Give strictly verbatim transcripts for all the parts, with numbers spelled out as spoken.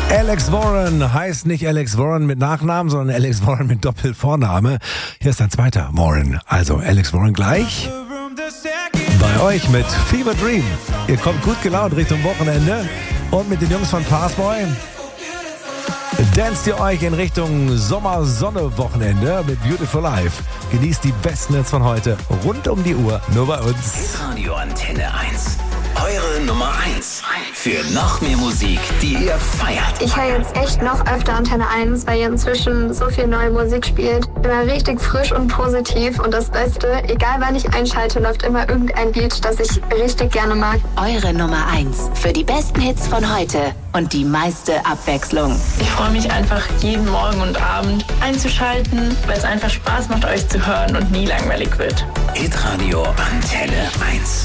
Alex Warren heißt nicht Alex Warren mit Nachnamen, sondern Alex Warren mit Doppelvorname. Hier ist ein zweiter Warren. Also Alex Warren gleich bei euch mit Fever Dream. Ihr kommt gut gelaunt Richtung Wochenende und mit den Jungs von Fastboy danst ihr euch in Richtung Sommer-Sonne-Wochenende mit Beautiful Life. Genießt die besten Hits von heute rund um die Uhr, nur bei uns. Radio Antenne eins. Eure Nummer eins für noch mehr Musik, die ihr feiert. Ich höre jetzt echt noch öfter Antenne eins, weil ihr inzwischen so viel neue Musik spielt. Immer richtig frisch und positiv. Und das Beste, egal wann ich einschalte, läuft immer irgendein Lied, das ich richtig gerne mag. Eure Nummer eins für die besten Hits von heute und die meiste Abwechslung. Ich freue mich einfach jeden Morgen und Abend einzuschalten, weil es einfach Spaß macht, euch zu hören und nie langweilig wird. Hitradio Antenne eins.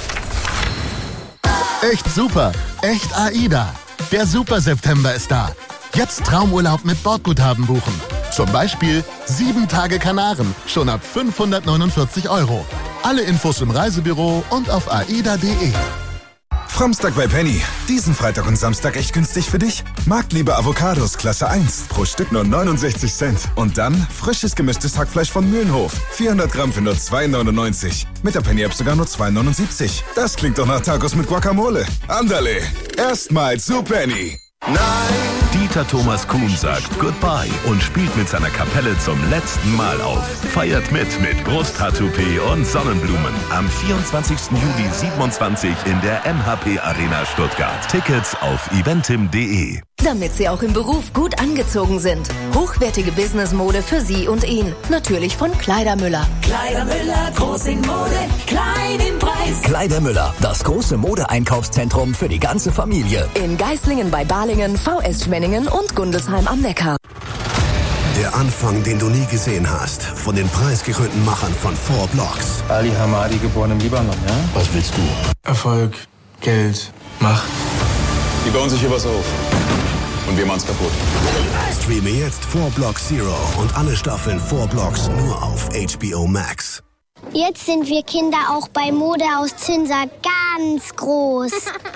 Echt super, echt AIDA. Der Super September ist da. Jetzt Traumurlaub mit Bordguthaben buchen. Zum Beispiel sieben Tage Kanaren, schon ab fünfhundertneunundvierzig Euro. Alle Infos im Reisebüro und auf aida punkt de. Framstag bei Penny. Diesen Freitag und Samstag echt günstig für dich? Marktliebe Avocados Klasse eins. Pro Stück nur neunundsechzig Cent. Und dann frisches gemischtes Hackfleisch von Mühlenhof. vierhundert Gramm für nur zwei neunundneunzig. Mit der Penny-App sogar nur zwei neunundsiebzig. Das klingt doch nach Tacos mit Guacamole. Andale. Erstmal zu Penny. Nein! Dieter Thomas Kuhn sagt Goodbye und spielt mit seiner Kapelle zum letzten Mal auf. Feiert mit mit Brusttattoo-P und Sonnenblumen. Am vierundzwanzigsten Juli siebenundzwanzig in der M H P Arena Stuttgart. Tickets auf eventim punkt de. Damit Sie auch im Beruf gut angezogen sind. Hochwertige Businessmode für Sie und ihn. Natürlich von Kleidermüller. Kleidermüller, groß in Mode, klein im Preis. Kleidermüller, das große Modeeinkaufszentrum für die ganze Familie. In Geislingen bei Balingen, V S Schwenningen und Gundelsheim am Neckar. Der Anfang, den du nie gesehen hast. Von den preisgekrönten Machern von Four Blocks. Ali Hamadi, geboren im Libanon, ja? Was willst du? Erfolg, Geld, Macht. Die bauen sich hier was auf. Und wir machen's kaputt. Streame jetzt Four Blocks Zero und alle Staffeln Four Blocks nur auf H B O Max. Jetzt sind wir Kinder auch bei Modehaus Zinser ganz groß.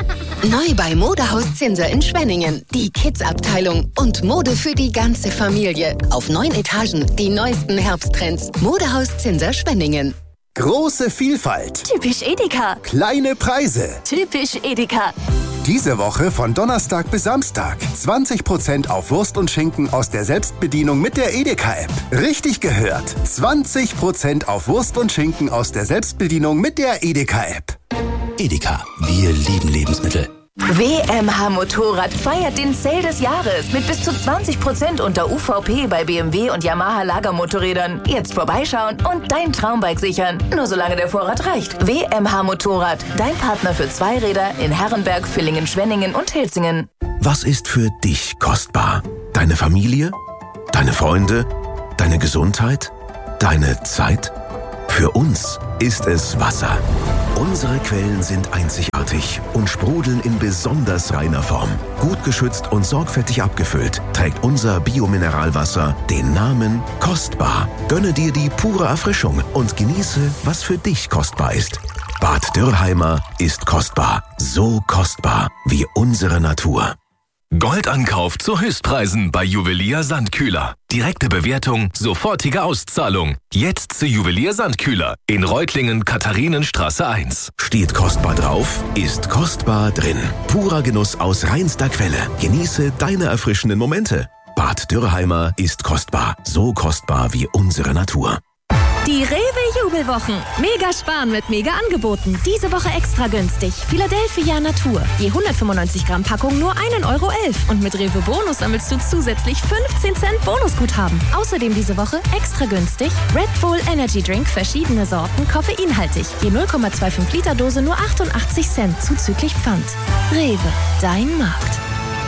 Neu bei Modehaus Zinser in Schwenningen. Die Kids-Abteilung und Mode für die ganze Familie. Auf neun Etagen die neuesten Herbsttrends. Modehaus Zinser Schwenningen. Große Vielfalt. Typisch Edeka. Kleine Preise. Typisch Edeka. Diese Woche von Donnerstag bis Samstag. zwanzig Prozent auf Wurst und Schinken aus der Selbstbedienung mit der Edeka-App. Richtig gehört. zwanzig Prozent auf Wurst und Schinken aus der Selbstbedienung mit der Edeka-App. Edeka, wir lieben Lebensmittel. W M H Motorrad feiert den Sale des Jahres mit bis zu zwanzig Prozent unter U V P bei B M W und Yamaha Lagermotorrädern. Jetzt vorbeischauen und dein Traumbike sichern. Nur solange der Vorrat reicht. W M H Motorrad, dein Partner für Zweiräder in Herrenberg, Villingen, Schwenningen und Hilzingen. Was ist für dich kostbar? Deine Familie? Deine Freunde? Deine Gesundheit? Deine Zeit? Für uns ist es Wasser. Unsere Quellen sind einzigartig und sprudeln in besonders reiner Form. Gut geschützt und sorgfältig abgefüllt trägt unser Biomineralwasser den Namen Kostbar. Gönne dir die pure Erfrischung und genieße, was für dich kostbar ist. Bad Dürrheimer ist kostbar. So kostbar wie unsere Natur. Goldankauf zu Höchstpreisen bei Juwelier Sandkühler. Direkte Bewertung, sofortige Auszahlung. Jetzt zu Juwelier Sandkühler in Reutlingen, Katharinenstraße eins. Steht kostbar drauf, ist kostbar drin. Purer Genuss aus reinster Quelle. Genieße deine erfrischenden Momente. Bad Dürrheimer ist kostbar. So kostbar wie unsere Natur. Die Rewe-Jubelwochen. Mega sparen mit Mega-Angeboten. Diese Woche extra günstig. Philadelphia Natur. Je hundertfünfundneunzig Gramm Packung nur ein Euro elf. Und mit Rewe Bonus sammelst du zusätzlich fünfzehn Cent Bonusguthaben. Außerdem diese Woche extra günstig Red Bull Energy Drink, verschiedene Sorten, koffeinhaltig. Je null Komma fünfundzwanzig Liter Dose nur achtundachtzig Cent zuzüglich Pfand. Rewe, dein Markt.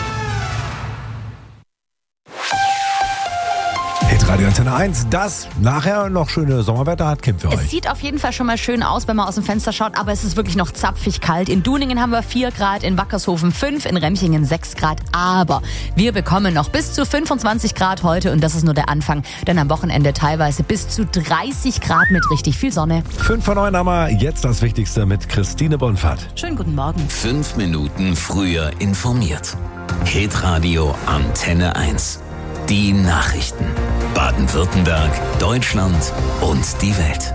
Radio Antenne eins, das nachher noch schöne Sommerwetter hat Kim für euch. Es sieht auf jeden Fall schon mal schön aus, wenn man aus dem Fenster schaut, aber es ist wirklich noch zapfig kalt. In Duningen haben wir vier Grad, in Wackershofen fünf, in Remchingen sechs Grad. Aber wir bekommen noch bis zu fünfundzwanzig Grad heute und das ist nur der Anfang. Denn am Wochenende teilweise bis zu dreißig Grad mit richtig viel Sonne. Fünf von neun haben wir jetzt das Wichtigste mit Christine Bonfahrt. Schönen guten Morgen. Fünf Minuten früher informiert. Hitradio Antenne eins. Die Nachrichten. Baden-Württemberg, Deutschland und die Welt.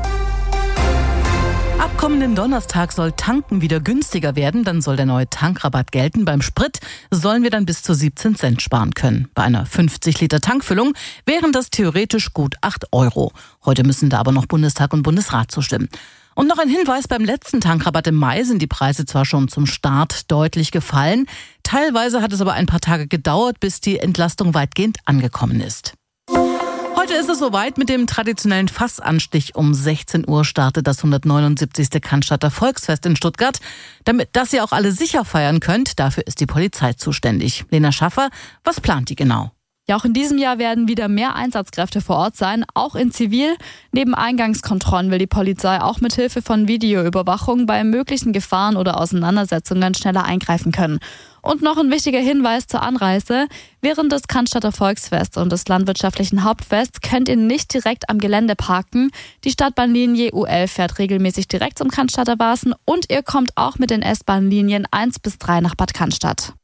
Ab kommenden Donnerstag soll Tanken wieder günstiger werden. Dann soll der neue Tankrabatt gelten. Beim Sprit sollen wir dann bis zu siebzehn Cent sparen können. Bei einer fünfzig Liter Tankfüllung wären das theoretisch gut acht Euro. Heute müssen da aber noch Bundestag und Bundesrat zustimmen. Und noch ein Hinweis, beim letzten Tankrabatt im Mai sind die Preise zwar schon zum Start deutlich gefallen. Teilweise hat es aber ein paar Tage gedauert, bis die Entlastung weitgehend angekommen ist. Heute ist es soweit. Mit dem traditionellen Fassanstich um sechzehn Uhr startet das hundertneunundsiebzigste Cannstatter Volksfest in Stuttgart. Damit das ihr auch alle sicher feiern könnt, dafür ist die Polizei zuständig. Lena Schaffer, was plant die genau? Ja, auch in diesem Jahr werden wieder mehr Einsatzkräfte vor Ort sein, auch in Zivil. Neben Eingangskontrollen will die Polizei auch mit Hilfe von Videoüberwachung bei möglichen Gefahren oder Auseinandersetzungen schneller eingreifen können. Und noch ein wichtiger Hinweis zur Anreise. Während des Cannstatter Volksfests und des landwirtschaftlichen Hauptfests könnt ihr nicht direkt am Gelände parken. Die Stadtbahnlinie U elf fährt regelmäßig direkt zum Cannstatter Wasen und ihr kommt auch mit den S-Bahn-Linien eins bis drei nach Bad Cannstatt.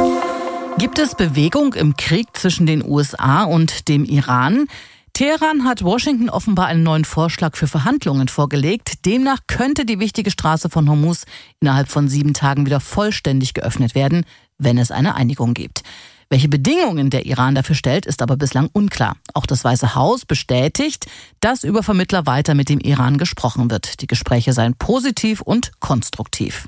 Gibt es Bewegung im Krieg zwischen den U S A und dem Iran? Teheran hat Washington offenbar einen neuen Vorschlag für Verhandlungen vorgelegt. Demnach könnte die wichtige Straße von Hormuz innerhalb von sieben Tagen wieder vollständig geöffnet werden, wenn es eine Einigung gibt. Welche Bedingungen der Iran dafür stellt, ist aber bislang unklar. Auch das Weiße Haus bestätigt, dass über Vermittler weiter mit dem Iran gesprochen wird. Die Gespräche seien positiv und konstruktiv.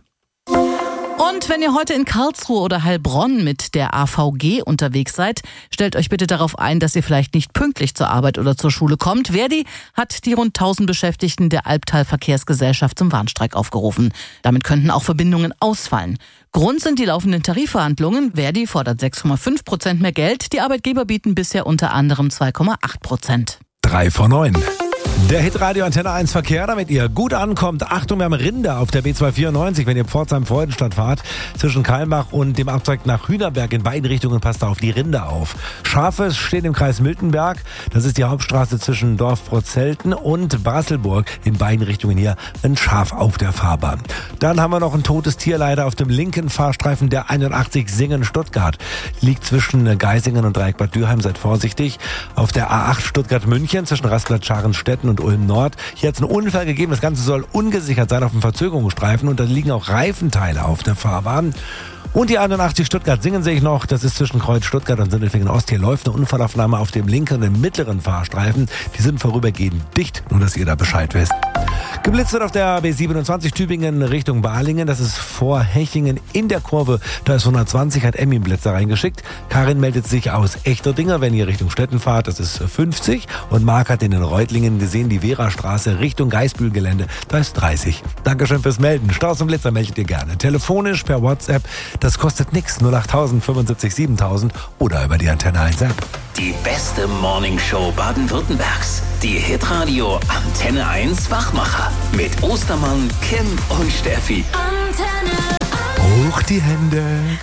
Und wenn ihr heute in Karlsruhe oder Heilbronn mit der A V G unterwegs seid, stellt euch bitte darauf ein, dass ihr vielleicht nicht pünktlich zur Arbeit oder zur Schule kommt. Verdi hat die rund tausend Beschäftigten der Albtal Verkehrsgesellschaft zum Warnstreik aufgerufen. Damit könnten auch Verbindungen ausfallen. Grund sind die laufenden Tarifverhandlungen. Verdi fordert sechs Komma fünf Prozent mehr Geld. Die Arbeitgeber bieten bisher unter anderem zwei Komma acht Prozent. Drei vor neun. Der Hitradio Antenne eins Verkehr, damit ihr gut ankommt. Achtung, wir haben Rinder auf der B zweihundertvierundneunzig, wenn ihr Pforzheim-Freudenstadt fahrt. Zwischen Kalmbach und dem Abzweig nach Hühnerberg in beiden Richtungen passt da auf die Rinder auf. Schafe stehen im Kreis Miltenberg. Das ist die Hauptstraße zwischen Dorf Prozelten und Basselburg. In beiden Richtungen hier ein Schaf auf der Fahrbahn. Dann haben wir noch ein totes Tier leider auf dem linken Fahrstreifen der einundachtzig Singen-Stuttgart. Liegt zwischen Geisingen und Dreieck-Bad Dürheim. Seid vorsichtig. Auf der A acht Stuttgart-München zwischen Rasklat-Scharrenstetten und Ulm Nord. Hier hat es einen Unfall gegeben. Das Ganze soll ungesichert sein auf dem Verzögerungsstreifen und da liegen auch Reifenteile auf der Fahrbahn. Und die einundachtzig Stuttgart-Singen sehe ich noch, das ist zwischen Kreuz Stuttgart und Sindelfingen-Ost. Hier läuft eine Unfallaufnahme auf dem linken und dem mittleren Fahrstreifen. Die sind vorübergehend dicht, nur dass ihr da Bescheid wisst. Geblitzt wird auf der B siebenundzwanzig Tübingen Richtung Balingen. Das ist vor Hechingen in der Kurve. Da ist hundertzwanzig, hat Emmy einen Blitzer reingeschickt. Karin meldet sich aus Echterdinger, wenn ihr Richtung Stetten fahrt. Das ist fünfzig. Und Marc hat in den Reutlingen gesehen, die Vera-Straße Richtung Geisbühl-Gelände. Da ist dreißig. Dankeschön fürs Melden. Staus und Blitzer meldet ihr gerne. Telefonisch, per WhatsApp. Das kostet nichts. null acht null null fünfundsiebzig siebentausend oder über die Antenne eins App. Die beste Morningshow Baden-Württembergs. Die Hitradio Antenne eins Wachmacher. Mit Ostermann, Kim und Steffi. Antenne. Hoch die Hände.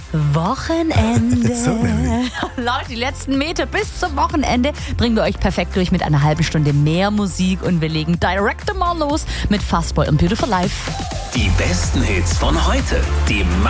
Wochenende. So nämlich. Leute, die letzten Meter bis zum Wochenende bringen wir euch perfekt durch mit einer halben Stunde mehr Musik und wir legen direkt mal los mit Fastboy und Beautiful Life. Die besten Hits von heute. Die